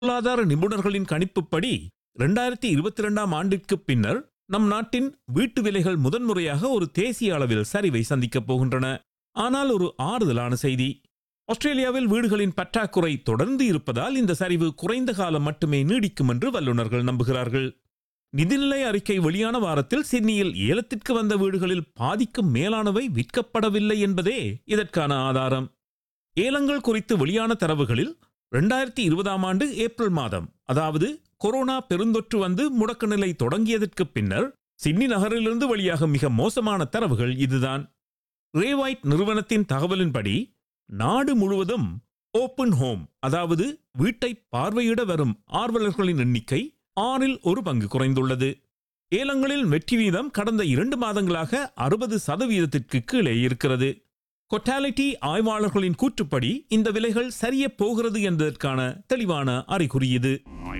பொருளாதார நிபுணர்களின் கணிப்புப்படி 2022ஆம் ஆண்டிற்கு பின்னர் நம் நாட்டின் வீட்டு விலைகள் முதன்முறையாக ஒரு தேசிய அளவில் சரிவை சந்திக்கப் போகின்றன. ஆனால் ஒரு ஆறுதலான செய்தி, ஆஸ்திரேலியாவில் வீடுகளின் பற்றாக்குறை தொடர்ந்து இருப்பதால் இந்த சரிவு குறைந்த காலம் மட்டுமே நீடிக்கும் என்று வல்லுநர்கள் நம்புகிறார்கள். நிதிநிலை அறிக்கை வெளியான வாரத்தில் சிட்னியில் ஏலத்திற்கு வந்த வீடுகளில் பாதிக்கும் மேலானவை விற்கப்படவில்லை என்பதே இதற்கான ஆதாரம். ஏலங்கள் குறித்து வெளியான தரவுகளில் 2020ஆம் ஆண்டு ஏப்ரல் மாதம், அதாவது கொரோனா பெருந்தொற்று வந்து முடக்க நிலை தொடங்கியதற்கு பின்னர் சிட்னி நகரிலிருந்து வெளியாகும் மிக மோசமான தரவுகள் இதுதான். ரேவைட் நிறுவனத்தின் தகவலின்படி நாடு முழுவதும் ஓப்பன் ஹோம், அதாவது வீட்டை பார்வையிட வரும் ஆர்வலர்களின் எண்ணிக்கை 1/6 குறைந்துள்ளது. ஏலங்களில் வெற்றி வீதம் கடந்த 2 மாதங்களாக 60% கீழே இருக்கிறது. கொட்டாலிட்டி ஆய்வாளர்களின் கூற்றுப்படி இந்த விலைகள் சரிய போகிறது என்பதற்கான தெளிவான அறிகுறி இது.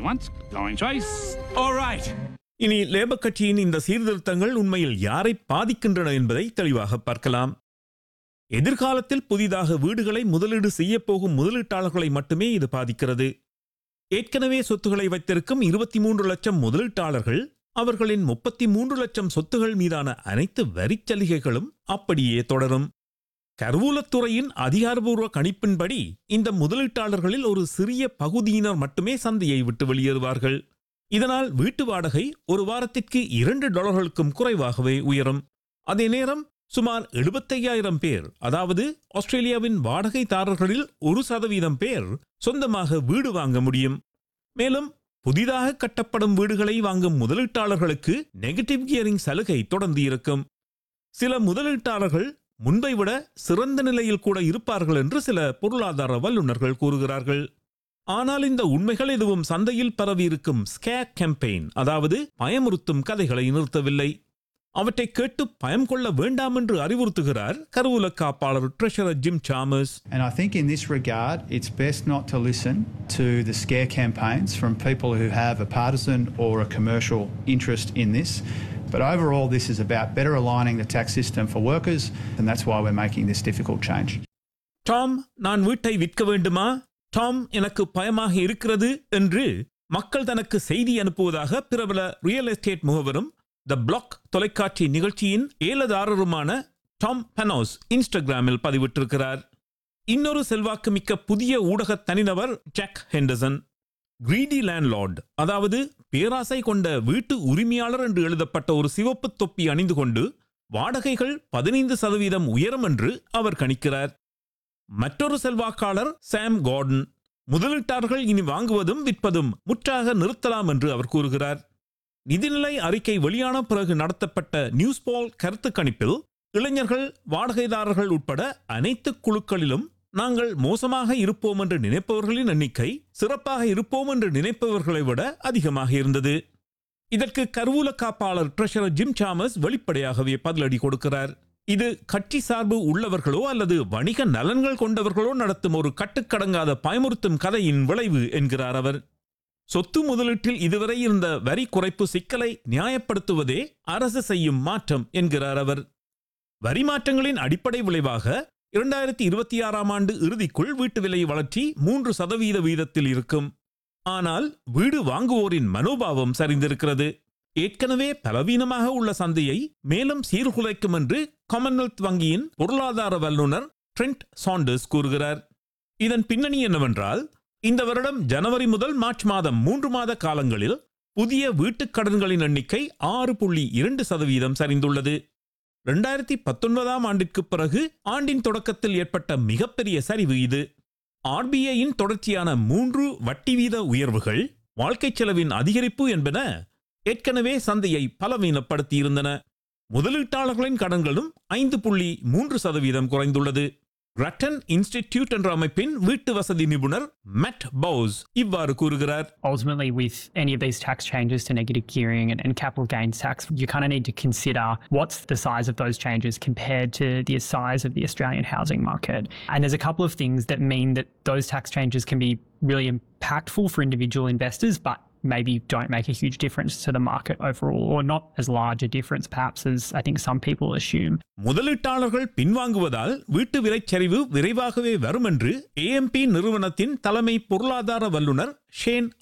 இனி லேபர் கட்சியின் இந்த சீர்திருத்தங்கள் உண்மையில் யாரை பாதிக்கின்றன என்பதை தெளிவாக பார்க்கலாம். எதிர்காலத்தில் புதிதாக வீடுகளை முதலீடு செய்யப்போகும் முதலீட்டாளர்களை மட்டுமே இது பாதிக்கிறது. ஏற்கனவே சொத்துக்களை வைத்திருக்கும் 23 லட்சம் முதலீட்டாளர்கள் அவர்களின் 33 லட்சம் சொத்துகள் மீதான அனைத்து வரிச் சலுகைகளும் அப்படியே தொடரும். கருவூலத்துறையின் அதிகாரபூர்வ கணிப்பின்படி இந்த முதலீட்டாளர்களில் ஒரு சிறிய பகுதியினர் மட்டுமே சந்தையை விட்டு வெளியேறுவார்கள். இதனால் வீட்டு வாடகை ஒரு வாரத்திற்கு $2க்கும் குறைவாகவே உயரும். அதே நேரம் சுமார் 75,000 பேர், அதாவது ஆஸ்திரேலியாவின் வாடகைதாரர்களில் 1% பேர் சொந்தமாக வீடு வாங்க முடியும். மேலும் புதிதாக கட்டப்படும் வீடுகளை வாங்கும் முதலீட்டாளர்களுக்கு நெகட்டிவ் கியரிங் சலுகை தொடர்ந்து இருக்கும். சில முதலீட்டாளர்கள் முன்பை விட சிறந்த நிலையில் கூட இருப்பார்கள் என்று சில பொருளாதார வல்லுநர்கள் கூறுகிறார்கள். ஆனால் இந்த உண்மைகள் எதுவும் சந்தையில் பரவியிருக்கும் ஸ்கேர் கேம்பெயின், அதாவது பயமுறுத்தும் கதைகளை நிறுத்தவில்லை. அவற்றை கேட்டு பயம் கொள்ள வேண்டாம் என்று அறிவுறுத்துகிறார் கருவூல காப்பாளர் treasurer gym Chalmers. And I think in this regard it's best not to listen to the scare campaigns from people who have a partisan or a commercial interest in this. But overall this is about better aligning the tax system for workers, and that's why we're making this difficult change. Tom, நான் வீட்டை விற்க வேண்டுமா? Tom, எனக்கு பயமாக இருக்கிறது என்று மக்கள் தனக்கு செய்தி அனுப்புவதாக பிரபல ரியல் எஸ்டேட் முகவரும் த பிளாக் தொலைக்காட்சி நிகழ்ச்சியின் ஏலதாரருமான டாம் பெனோஸ் இன்ஸ்டாகிராமில் பதிவிட்டிருக்கிறார். இன்னொரு செல்வாக்குமிக்க புதிய ஊடக தனிநபர் ஜாக் ஹெண்டர்சன், கிரீடி லேண்ட்லார்ட், அதாவது பேராசை கொண்ட வீட்டு உரிமையாளர் என்று எழுதப்பட்ட ஒரு சிவப்பு தொப்பி அணிந்து கொண்டு வாடகைகள் 15% உயரும் என்று அவர் கணிக்கிறார். மற்றொரு செல்வாக்காளர் சாம் கார்டன், முதலீட்டாளர்கள் இனி வாங்குவதும் விற்பதும் முற்றாக நிறுத்தலாம் என்று அவர் கூறுகிறார். நிதிநிலை அறிக்கை வெளியான பிறகு நடத்தப்பட்ட நியூஸ்பால் கருத்து கணிப்பில் இளைஞர்கள், வாடகைதாரர்கள் உட்பட அனைத்து குழுக்களிலும் நாங்கள் மோசமாக இருப்போம் என்று நினைப்பவர்களின் எண்ணிக்கை சிறப்பாக இருப்போம் என்று நினைப்பவர்களை விட அதிகமாக இருந்தது. இதற்கு கருவூல காப்பாளர் ட்ரெஷரர் ஜிம் சாமர்ஸ் வெளிப்படையாகவே பதிலடி கொடுக்கிறார். இது கட்சி சார்பு உள்ளவர்களோ அல்லது வணிக நலன்கள் கொண்டவர்களோ நடத்தும் ஒரு கட்டுக்கடங்காத பயமுறுத்தும் கதையின் விளைவு என்கிறார் அவர். சொத்து முதலீட்டில் இதுவரை இருந்த வரி குறைப்பு சிக்கலை நியாயப்படுத்துவதே அரசு செய்யும் மாற்றம் என்கிறார் அவர். வரி மாற்றங்களின் அடிப்படை விளைவாக 2026ஆம் ஆண்டு இறுதிக்குள் வீட்டு விலை வளர்ச்சி 3% வீதத்தில் இருக்கும். ஆனால் வீடு வாங்குவோரின் மனோபாவம் சரிந்திருக்கிறது. ஏற்கனவே பலவீனமாக உள்ள சந்தையை மேலும் சீர்குலைக்கும் என்று காமன்வெல்த் வங்கியின் பொருளாதார வல்லுநர் ட்ரெண்ட் சாண்டர்ஸ் கூறுகிறார். இதன் பின்னணி என்னவென்றால், இந்த வருடம் ஜனவரி முதல் மார்ச் மாதம் 3 மாத காலங்களில் புதிய வீட்டுக் கடன்களின் எண்ணிக்கை 6.2% சரிந்துள்ளது. 2019ஆம் ஆண்டிற்கு பிறகு ஆண்டின் தொடக்கத்தில் ஏற்பட்ட மிகப்பெரிய சரிவு இது. ஆர்பிஐயின் தொடர்ச்சியான 3 வட்டி வீத உயர்வுகள், வாழ்க்கை செலவின் அதிகரிப்பு என்பன ஏற்கனவே சந்தையை பலவீனப்படுத்தியிருந்தன. முதலீட்டாளர்களின் கடன்களும் 5.3% குறைந்துள்ளது. ரட்டன் இன்ஸ்டிடியூட் என்ற அமைப்பின் வீட்டு வசதி நிபுணர் மேட் பவுஸ் இவ்வாறு கூறுகிறார். Ultimately, with any of these tax changes to negative gearing and capital gains tax, you kind of need to consider what's the size of those changes compared to the size of the Australian housing market. And there's a couple of things that mean that those tax changes can be really impactful for individual investors, but maybe don't make a huge difference to the market overall, or not as large a difference perhaps as I think some people assume. முதலீட்டாளர்கள் பின்வாங்குவதால் வீட்டு விலைச்சரிவு விரைவாகவே வரும் என்று AMP நிறுவனத்தின் தலைமை பொருளாதார வல்லுநர் Shane